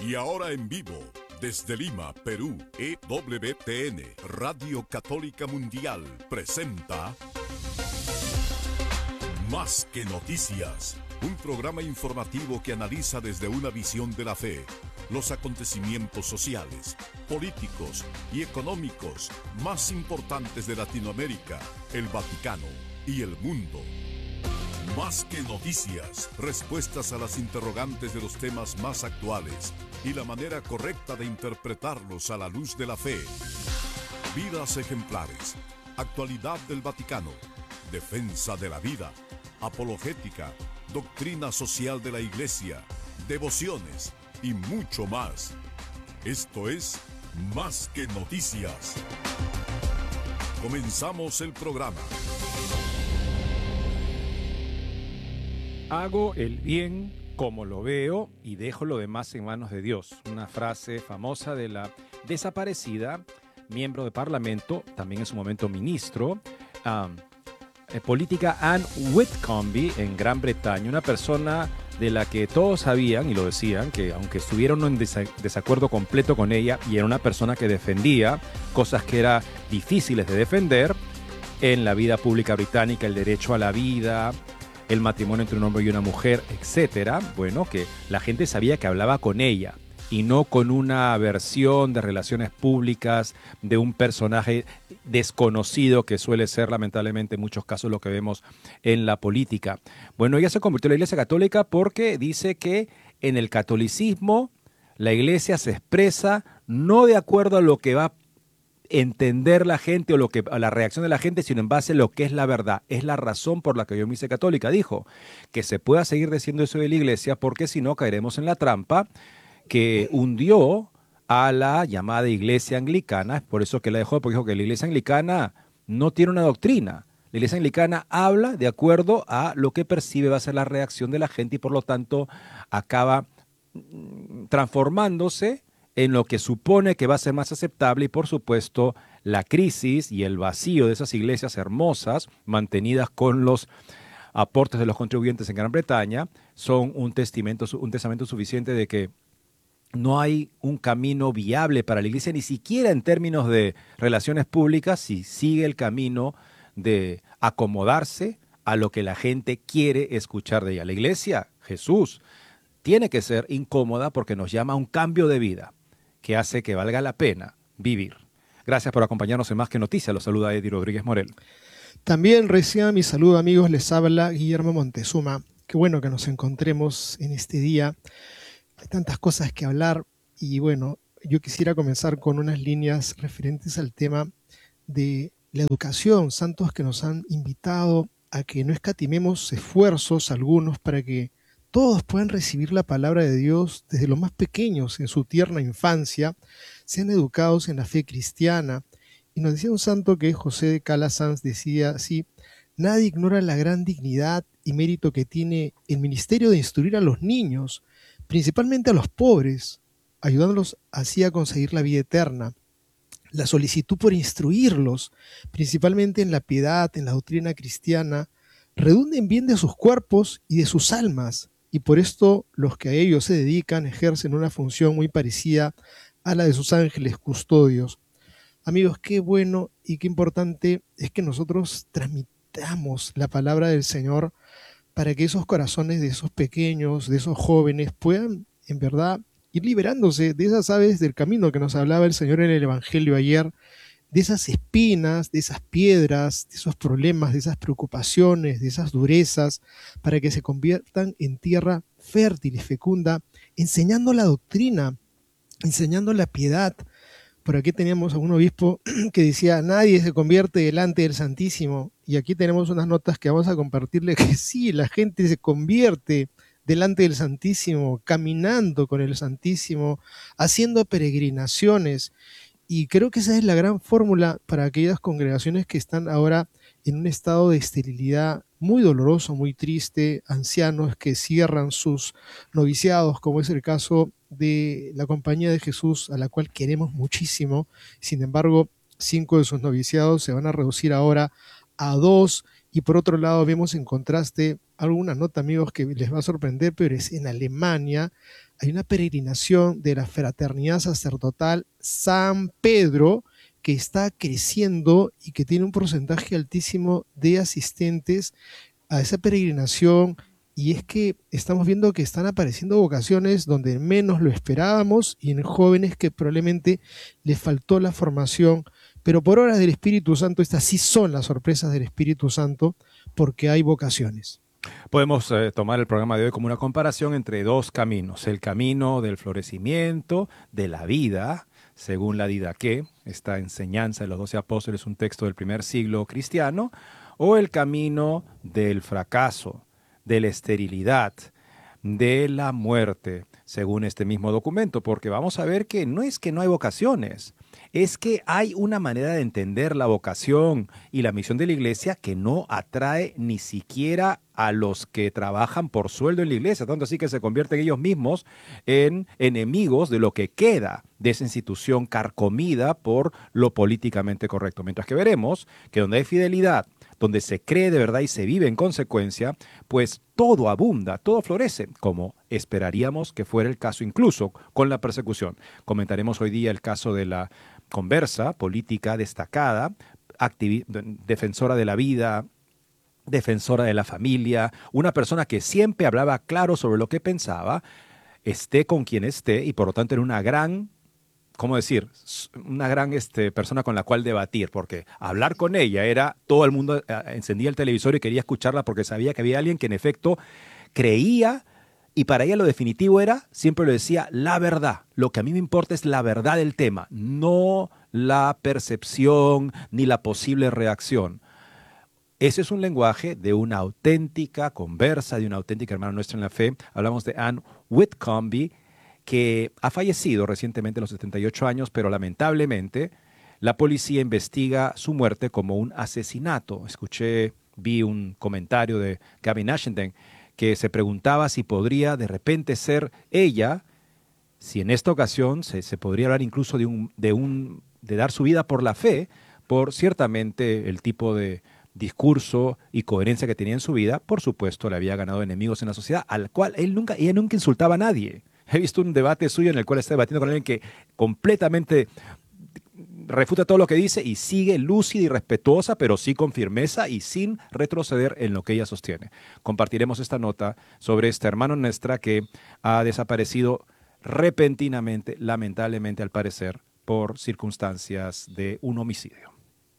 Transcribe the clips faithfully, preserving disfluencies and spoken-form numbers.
Y ahora en vivo, desde Lima, Perú, E W T N, Radio Católica Mundial, presenta Más que Noticias, un programa informativo que analiza desde una visión de la fe los acontecimientos sociales, políticos y económicos más importantes de Latinoamérica, el Vaticano y el mundo. Más que noticias, respuestas a las interrogantes de los temas más actuales y la manera correcta de interpretarlos a la luz de la fe. Vidas ejemplares, actualidad del Vaticano, defensa de la vida, apologética, doctrina social de la Iglesia, devociones y mucho más. Esto es Más que Noticias. Comenzamos el programa. Hago el bien como lo veo y dejo lo demás en manos de Dios. Una frase famosa de la desaparecida miembro de Parlamento, también en su momento ministro, um, eh, política Anne Whitcomb en Gran Bretaña, una persona de la que todos sabían y lo decían, que aunque estuvieron en desa- desacuerdo completo con ella, y era una persona que defendía cosas que eran difíciles de defender en la vida pública británica, el derecho a la vida, el matrimonio entre un hombre y una mujer, etcétera. Bueno, que la gente sabía que hablaba con ella y no con una versión de relaciones públicas de un personaje desconocido, que suele ser lamentablemente en muchos casos lo que vemos en la política. Bueno, ella se convirtió en la Iglesia Católica porque dice que en el catolicismo la Iglesia se expresa no de acuerdo a lo que va a entender la gente o lo que, a la reacción de la gente, sino en base a lo que es la verdad. Es la razón por la que yo me hice católica. Dijo que se pueda seguir diciendo eso de la Iglesia, porque si no caeremos en la trampa que hundió a la llamada Iglesia Anglicana. Es por eso que la dejó, porque dijo que la Iglesia Anglicana no tiene una doctrina. La Iglesia Anglicana habla de acuerdo a lo que percibe va a ser la reacción de la gente y por lo tanto acaba transformándose en lo que supone que va a ser más aceptable, y por supuesto la crisis y el vacío de esas iglesias hermosas mantenidas con los aportes de los contribuyentes en Gran Bretaña son un testamento, un testamento suficiente de que no hay un camino viable para la Iglesia, ni siquiera en términos de relaciones públicas, si sigue el camino de acomodarse a lo que la gente quiere escuchar de ella. La Iglesia, Jesús, tiene que ser incómoda porque nos llama a un cambio de vida que hace que valga la pena vivir. Gracias por acompañarnos en Más que Noticias. Los saluda Eddie Rodríguez Morel. También reciban mi saludo, amigos. Les habla Guillermo Montezuma. Qué bueno que nos encontremos en este día. Hay tantas cosas que hablar y bueno, yo quisiera comenzar con unas líneas referentes al tema de la educación. Santos que nos han invitado a que no escatimemos esfuerzos algunos para que todos puedan recibir la palabra de Dios desde los más pequeños, en su tierna infancia, sean educados en la fe cristiana. Y nos decía un santo que José de Calasanz, decía así: nadie ignora la gran dignidad y mérito que tiene el ministerio de instruir a los niños, principalmente a los pobres, ayudándolos así a conseguir la vida eterna. La solicitud por instruirlos, principalmente en la piedad, en la doctrina cristiana, redunda en bien de sus cuerpos y de sus almas, y por esto los que a ellos se dedican ejercen una función muy parecida a la de sus ángeles custodios. Amigos, qué bueno y qué importante es que nosotros transmitamos la palabra del Señor para que esos corazones de esos pequeños, de esos jóvenes, puedan en verdad ir liberándose de esas aves del camino que nos hablaba el Señor en el Evangelio ayer, de esas espinas, de esas piedras, de esos problemas, de esas preocupaciones, de esas durezas, para que se conviertan en tierra fértil y fecunda, enseñando la doctrina, enseñando la piedad. Por aquí teníamos a un obispo que decía: nadie se convierte delante del Santísimo, y aquí tenemos unas notas que vamos a compartirle que sí, la gente se convierte delante del Santísimo, caminando con el Santísimo, haciendo peregrinaciones. Y creo que esa es la gran fórmula para aquellas congregaciones que están ahora en un estado de esterilidad muy doloroso, muy triste, ancianos que cierran sus noviciados, como es el caso de la Compañía de Jesús, a la cual queremos muchísimo. Sin embargo, cinco de sus noviciados se van a reducir ahora a dos. Y por otro lado vemos en contraste alguna nota, amigos, que les va a sorprender, pero es en Alemania. hay una peregrinación de la Fraternidad Sacerdotal San Pedro que está creciendo y que tiene un porcentaje altísimo de asistentes a esa peregrinación. Y es que estamos viendo que están apareciendo vocaciones donde menos lo esperábamos y en jóvenes que probablemente les faltó la formación. Pero por obras del Espíritu Santo, estas sí son las sorpresas del Espíritu Santo, porque hay vocaciones. Podemos eh, tomar el programa de hoy como una comparación entre dos caminos. El camino del florecimiento, de la vida, según la Didaqué, esta enseñanza de los doce apóstoles, un texto del primer siglo cristiano, o el camino del fracaso, de la esterilidad, de la muerte, según este mismo documento, porque vamos a ver que no es que no hay vocaciones, es que hay una manera de entender la vocación y la misión de la iglesia que no atrae ni siquiera a los que trabajan por sueldo en la iglesia, tanto así que se convierten ellos mismos en enemigos de lo que queda de esa institución carcomida por lo políticamente correcto. Mientras que veremos que donde hay fidelidad, donde se cree de verdad y se vive en consecuencia, pues todo abunda, todo florece, como esperaríamos que fuera el caso incluso con la persecución. Comentaremos hoy día el caso de la conversa política destacada, activi- defensora de la vida, defensora de la familia, una persona que siempre hablaba claro sobre lo que pensaba, esté con quien esté y por lo tanto era una gran... ¿Cómo decir? Una gran este, persona con la cual debatir, porque hablar con ella era, todo el mundo eh, encendía el televisor y quería escucharla porque sabía que había alguien que en efecto creía y para ella lo definitivo era, siempre lo decía, la verdad. Lo que a mí me importa es la verdad del tema, no la percepción ni la posible reacción. Ese es un lenguaje de una auténtica conversa, de una auténtica hermana nuestra en la fe. Hablamos de Anne Whitcomb, que ha fallecido recientemente a los setenta y ocho años, pero lamentablemente la policía investiga su muerte como un asesinato. Escuché, vi un comentario de Gavin Ashenden que se preguntaba si podría de repente ser ella, si en esta ocasión se, se podría hablar incluso de, un, de, un, de dar su vida por la fe, por ciertamente el tipo de discurso y coherencia que tenía en su vida. Por supuesto, le había ganado enemigos en la sociedad, al cual él nunca, ella nunca insultaba a nadie. He visto un debate suyo en el cual está debatiendo con alguien que completamente refuta todo lo que dice y sigue lúcida y respetuosa, pero sí con firmeza y sin retroceder en lo que ella sostiene. Compartiremos esta nota sobre esta hermana nuestra que ha desaparecido repentinamente, lamentablemente al parecer, por circunstancias de un homicidio.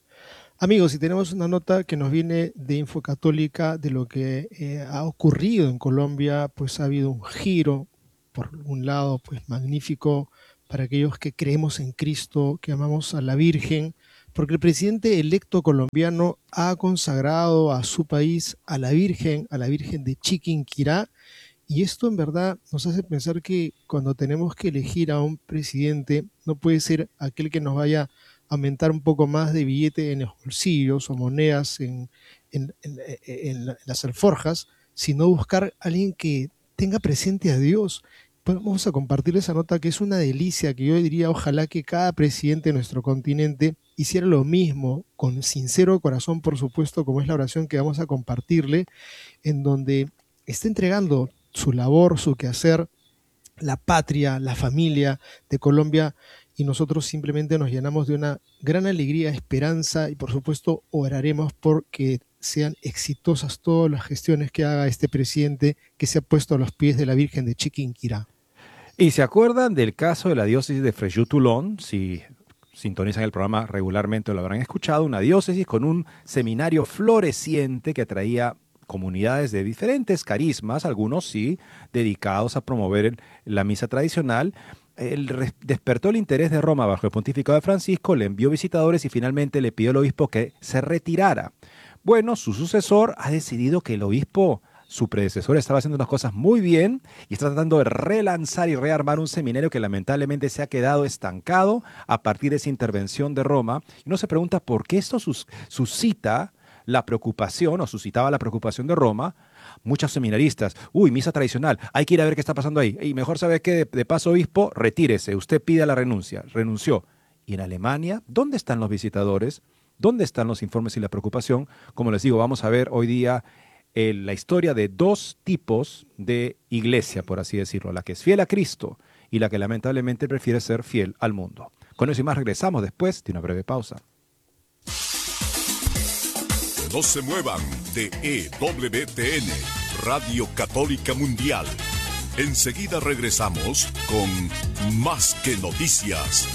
Amigos, y tenemos una nota que nos viene de Infocatólica de lo que eh, ha ocurrido en Colombia, pues ha habido un giro, por un lado, pues magnífico para aquellos que creemos en Cristo, que amamos a la Virgen, porque el presidente electo colombiano ha consagrado a su país a la Virgen, a la Virgen de Chiquinquirá, y esto en verdad nos hace pensar que cuando tenemos que elegir a un presidente, no puede ser aquel que nos vaya a aumentar un poco más de billete en los bolsillos o monedas en, en, en, en las alforjas, sino buscar a alguien que tenga presente a Dios. Vamos a compartir esa nota que es una delicia, que yo diría ojalá que cada presidente de nuestro continente hiciera lo mismo, con sincero corazón, por supuesto, como es la oración que vamos a compartirle, en donde está entregando su labor, su quehacer, la patria, la familia de Colombia, y nosotros simplemente nos llenamos de una gran alegría, esperanza, y por supuesto oraremos porque sean exitosas todas las gestiones que haga este presidente que se ha puesto a los pies de la Virgen de Chiquinquirá. ¿Y se acuerdan del caso de la diócesis de Frejus-Toulon? Si sintonizan el programa regularmente lo habrán escuchado, una diócesis con un seminario floreciente que atraía comunidades de diferentes carismas, algunos sí dedicados a promover la misa tradicional. Él despertó el interés de Roma bajo el pontificado de Francisco, le envió visitadores y finalmente le pidió al obispo que se retirara. Bueno, su sucesor ha decidido que el obispo, su predecesor, estaba haciendo unas cosas muy bien y está tratando de relanzar y rearmar un seminario que lamentablemente se ha quedado estancado a partir de esa intervención de Roma. Y uno se pregunta por qué esto sus, suscita la preocupación o suscitaba la preocupación de Roma. Muchos seminaristas, uy, misa tradicional, hay que ir a ver qué está pasando ahí. Y mejor sabe que de, de paso, obispo, retírese, usted pida la renuncia, renunció. Y en Alemania, ¿dónde están los visitadores? ¿Dónde están los informes y la preocupación? Como les digo, vamos a ver hoy día eh, la historia de dos tipos de iglesia, por así decirlo, la que es fiel a Cristo y la que lamentablemente prefiere ser fiel al mundo. Con eso y más regresamos después de una breve pausa. No se muevan de E W T N, Radio Católica Mundial. Enseguida regresamos con Más que Noticias.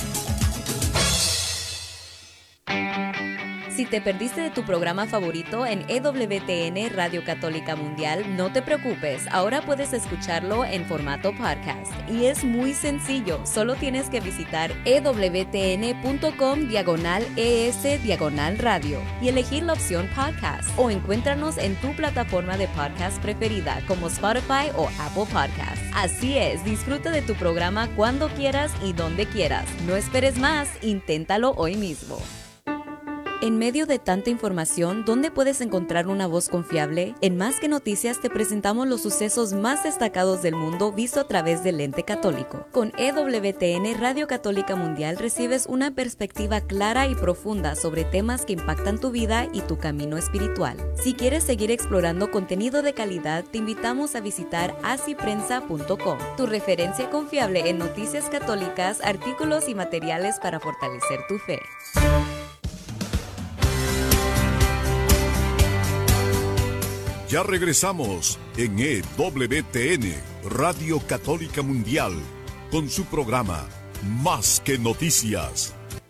Si te perdiste de tu programa favorito en E W T N Radio Católica Mundial, no te preocupes, ahora puedes escucharlo en formato podcast. Y es muy sencillo, solo tienes que visitar ewtn.com diagonal ES diagonal radio y elegir la opción podcast, o encuéntranos en tu plataforma de podcast preferida como Spotify o Apple Podcasts. Así es, disfruta de tu programa cuando quieras y donde quieras. No esperes más, inténtalo hoy mismo. En medio de tanta información, ¿dónde puedes encontrar una voz confiable? En Más que Noticias te presentamos los sucesos más destacados del mundo visto a través del lente católico. Con E W T N Radio Católica Mundial recibes una perspectiva clara y profunda sobre temas que impactan tu vida y tu camino espiritual. Si quieres seguir explorando contenido de calidad, te invitamos a visitar así prensa punto com, tu referencia confiable en noticias católicas, artículos y materiales para fortalecer tu fe. Ya regresamos en E W T N, Radio Católica Mundial, con su programa Más que Noticias.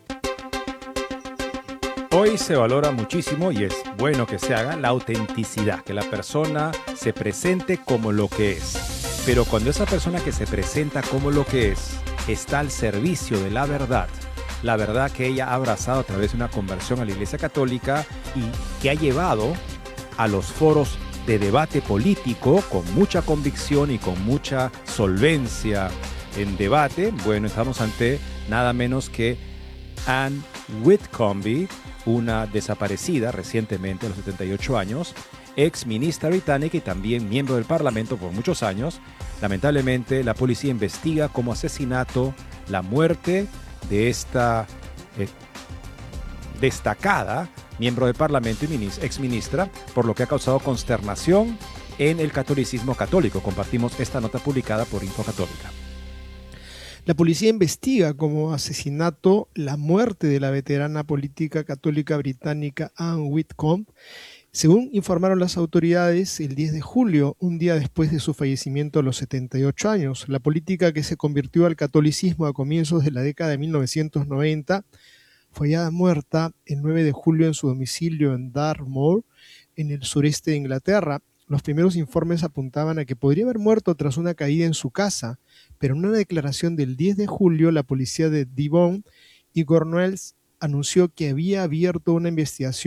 Hoy se valora muchísimo, y es bueno que se haga, la autenticidad, que la persona se presente como lo que es. Pero cuando esa persona que se presenta como lo que es está al servicio de la verdad, la verdad que ella ha abrazado a través de una conversión a la Iglesia Católica y que ha llevado a los foros de debate político con mucha convicción y con mucha solvencia en debate, bueno, estamos ante nada menos que Anne Whitcomb, una desaparecida recientemente a los setenta y ocho años, ex ministra británica y también miembro del Parlamento por muchos años. Lamentablemente, la policía investiga como asesinato la muerte de esta eh, destacada miembro del Parlamento y exministra, por lo que ha causado consternación en el catolicismo católico. Compartimos esta nota publicada por Info Católica. La policía investiga como asesinato la muerte de la veterana política católica británica Anne Whitcomb. Según informaron las autoridades, el diez de julio, un día después de su fallecimiento a los setenta y ocho años, la política que se convirtió al catolicismo a comienzos de la década de mil novecientos noventa fue hallada muerta el nueve de julio en su domicilio en Dartmoor, en el sureste de Inglaterra. Los primeros informes apuntaban a que podría haber muerto tras una caída en su casa, pero en una declaración del diez de julio, la policía de Devon y Cornwalls anunció que había abierto una investigación